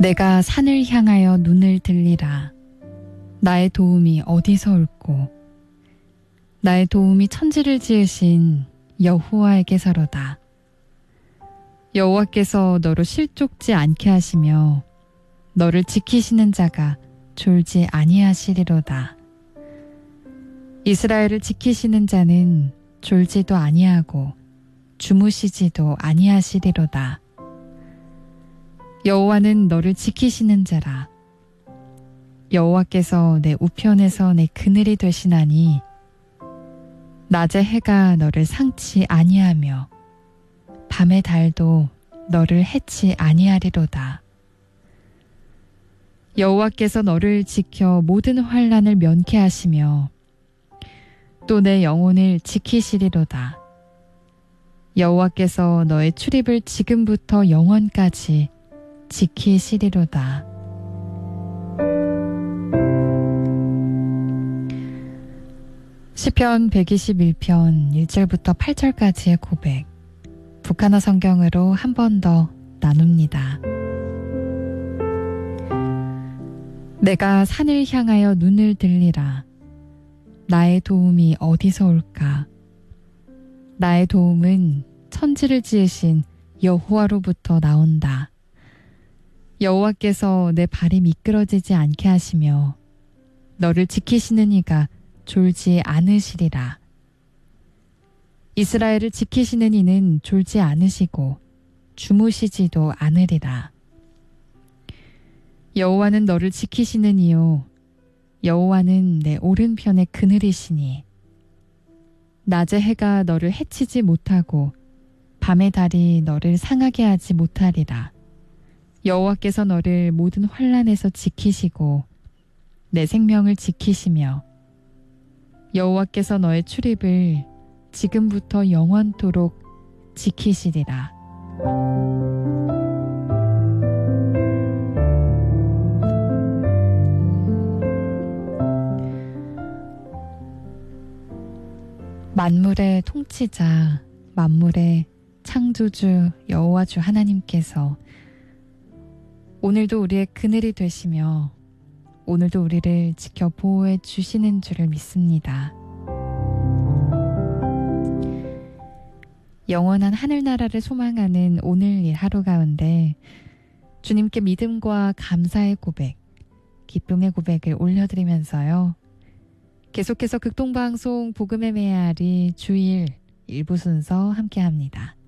내가 산을 향하여 눈을 들리라. 나의 도움이 어디서 올꼬. 나의 도움이 천지를 지으신 여호와에게서로다. 여호와께서 너를 실족지 않게 하시며 너를 지키시는 자가 졸지 아니하시리로다. 이스라엘을 지키시는 자는 졸지도 아니하고 주무시지도 아니하시리로다. 여호와는 너를 지키시는 자라. 여호와께서 내 우편에서 내 그늘이 되시나니 낮의 해가 너를 상치 아니하며 밤의 달도 너를 해치 아니하리로다. 여호와께서 너를 지켜 모든 환난을 면케 하시며 또 내 영혼을 지키시리로다. 여호와께서 너의 출입을 지금부터 영원까지 지키시리로다. 시편 121편 1절부터 8절까지의 고백, 북한어 성경으로 한 번 더 나눕니다. 내가 산을 향하여 눈을 들리라. 나의 도움이 어디서 올까? 나의 도움은 천지를 지으신 여호와로부터 나온다. 여호와께서 내 발이 미끄러지지 않게 하시며 너를 지키시는 이가 졸지 않으시리라. 이스라엘을 지키시는 이는 졸지 않으시고 주무시지도 않으리라. 여호와는 너를 지키시는 이요 여호와는 내 오른편의 그늘이시니 낮의 해가 너를 해치지 못하고 밤의 달이 너를 상하게 하지 못하리라. 여호와께서 너를 모든 환난에서 지키시고 내 생명을 지키시며 여호와께서 너의 출입을 지금부터 영원토록 지키시리라. 만물의 통치자, 만물의 창조주 여호와주 하나님께서 오늘도 우리의 그늘이 되시며 오늘도 우리를 지켜 보호해 주시는 줄을 믿습니다. 영원한 하늘나라를 소망하는 오늘 이 하루 가운데 주님께 믿음과 감사의 고백, 기쁨의 고백을 올려드리면서요. 계속해서 극동방송 복음의 메아리 주일 일부 순서 함께합니다.